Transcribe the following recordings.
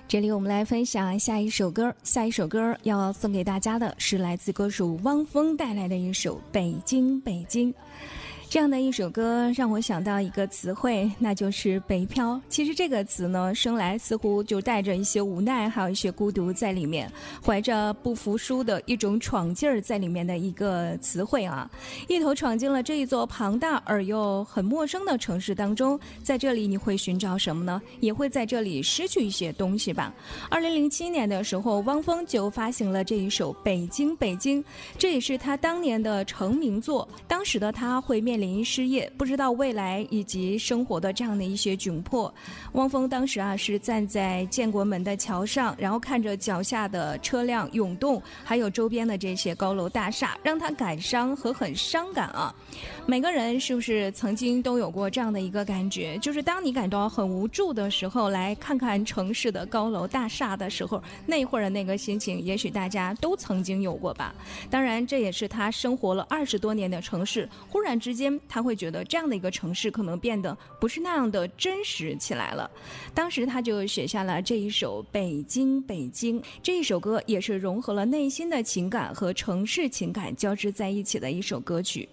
这里我们来分享下一首歌，要送给大家的是来自歌手汪峰带来的一首《北京北京》。这样的一首歌让我想到一个词汇，那就是北漂。其实这个词呢，生来似乎就带着一些无奈，还有一些孤独在里面，怀着不服输的一种闯劲儿在里面的一个词汇啊。一头闯进了这一座庞大而又很陌生的城市当中，在这里你会寻找什么呢？也会在这里失去一些东西吧。2007年的时候，汪峰就发行了这一首《北京北京》，这也是他当年的成名作。当时的他会面临失业，不知道未来以及生活的这样的一些窘迫。汪峰当时是站在建国门的桥上，然后看着脚下的车辆涌动，还有周边的这些高楼大厦，让他感伤和很伤感啊。每个人是不是曾经都有过这样的一个感觉，就是当你感到很无助的时候，来看看城市的高楼大厦的时候，那会儿的那个心情，也许大家都曾经有过吧。当然这也是他生活了20多年的城市，忽然之间他会觉得这样的一个城市可能变得不是那样的真实起来了。当时他就写下了这一首《北京北京》，这一首歌也是融合了内心的情感和城市情感交织在一起的一首歌曲。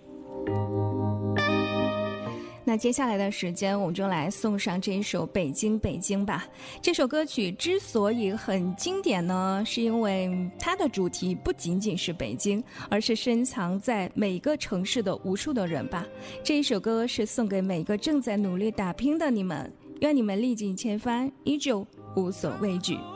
那接下来的时间我们就来送上这一首《北京北京》吧。这首歌曲之所以很经典呢，是因为它的主题不仅仅是北京，而是深藏在每个城市的无数的人吧。这一首歌是送给每个正在努力打拼的你们，愿你们历尽千帆，依旧无所畏惧。